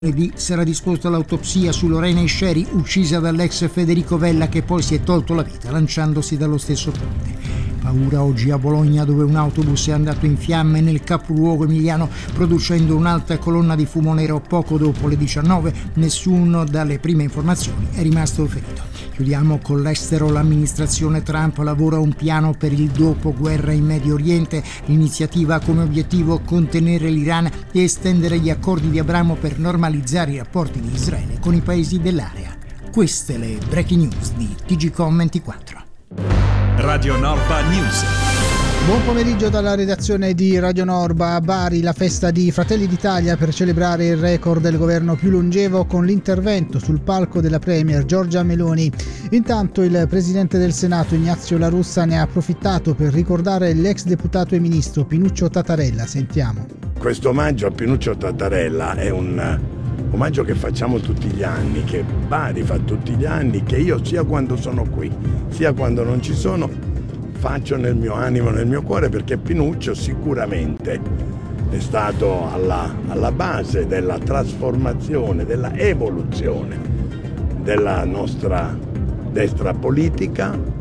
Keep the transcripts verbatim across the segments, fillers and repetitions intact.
Lunedì sarà disposta l'autopsia su Lorena Scieri, uccisa dall'ex Federico Vella, che poi si è tolto la vita lanciandosi dallo stesso ponte. Paura oggi a Bologna, dove un autobus è andato in fiamme nel capoluogo emiliano, producendo un'alta colonna di fumo nero poco dopo le diciannove. Nessuno, dalle prime informazioni, è rimasto ferito. Chiudiamo con l'estero. L'amministrazione Trump lavora a un piano per il dopoguerra in Medio Oriente. L'iniziativa ha come obiettivo contenere l'Iran e estendere gli accordi di Abramo per normalizzare i rapporti di Israele con i paesi dell'area. Queste le breaking news di T G Com ventiquattro. Radio Norba News. Buon pomeriggio dalla redazione di Radio Norba. A Bari la festa di Fratelli d'Italia per celebrare il record del governo più longevo con l'intervento sul palco della Premier Giorgia Meloni. Intanto il presidente del Senato Ignazio La Russa ne ha approfittato per ricordare l'ex deputato e ministro Pinuccio Tatarella. Sentiamo. Questo omaggio a Pinuccio Tatarella è un omaggio che facciamo tutti gli anni, che Bari fa tutti gli anni, che io sia quando sono qui, sia quando non ci sono, faccio nel mio animo, nel mio cuore, perché Pinuccio sicuramente è stato alla, alla base della trasformazione, della evoluzione della nostra destra politica.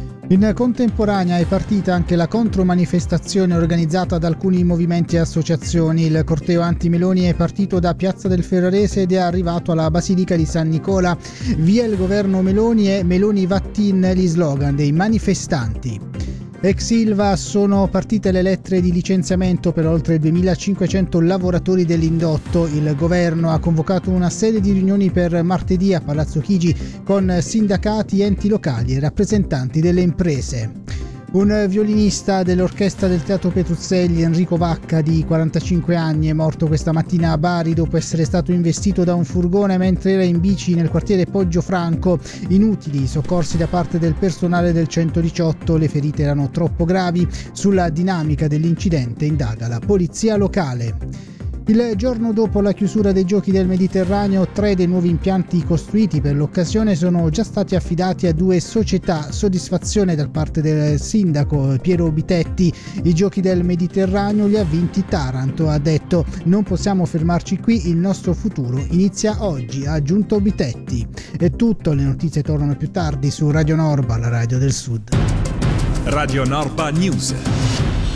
In contemporanea è partita anche la contromanifestazione organizzata da alcuni movimenti e associazioni. Il corteo anti-Meloni è partito da Piazza del Ferrarese ed è arrivato alla Basilica di San Nicola. Via il governo Meloni e Meloni Vattin gli slogan dei manifestanti. Ex Ilva sono partite le lettere di licenziamento per oltre duemilacinquecento lavoratori dell'indotto. Il governo ha convocato una serie di riunioni per martedì a Palazzo Chigi con sindacati, enti locali e rappresentanti delle imprese. Un violinista dell'orchestra del Teatro Petruzzelli, Enrico Vacca, di quarantacinque anni, è morto questa mattina a Bari dopo essere stato investito da un furgone mentre era in bici nel quartiere Poggio-Franco. Inutili soccorsi da parte del personale del centodiciotto, le ferite erano troppo gravi. Sulla dinamica dell'incidente indaga la polizia locale. Il giorno dopo la chiusura dei Giochi del Mediterraneo, tre dei nuovi impianti costruiti per l'occasione sono già stati affidati a due società. Soddisfazione da parte del sindaco Piero Bitetti. I Giochi del Mediterraneo li ha vinti Taranto, ha detto. Non possiamo fermarci qui, il nostro futuro inizia oggi, ha aggiunto Bitetti. È tutto, le notizie tornano più tardi su Radio Norba, la radio del Sud. Radio Norba News.